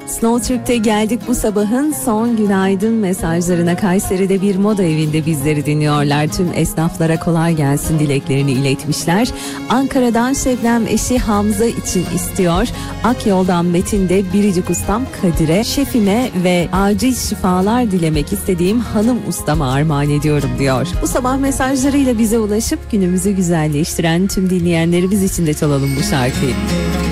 Slow Türk'te geldik bu sabahın son günaydın mesajlarına. Kayseri'de bir moda evinde bizleri dinliyorlar. Tüm esnaflara kolay gelsin dileklerini iletmişler. Ankara'dan Şebnem eşi Hamza için istiyor. Akyol'dan Metin de Biricik ustam Kadir'e, şefime ve acil şifalar dilemek istediğim hanım ustama armağan ediyorum diyor. Bu sabah mesajlarıyla bize ulaşıp günümüzü güzelleştiren tüm dinleyenlerimiz için de çalalım bu şarkıyı.